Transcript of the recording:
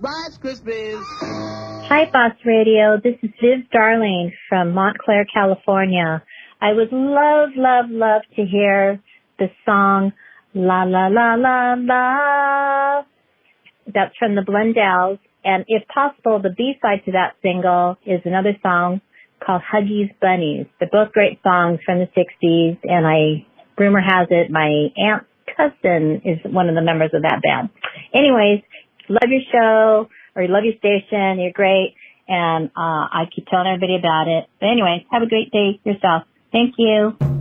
Rice Krispies. Hi, Boss Radio. This is Viv Darling from Montclair, California. I would love to hear the song La La La La La. That's from the Blendells. And if possible, the B-side to that single is another song called Huggies Bunnies. They're both great songs from the 60s, and rumor has it, my aunt's cousin is one of the members of that band. Anyways, love your show, or love your station, you're great, and I keep telling everybody about it. But anyways, have a great day yourself. Thank you.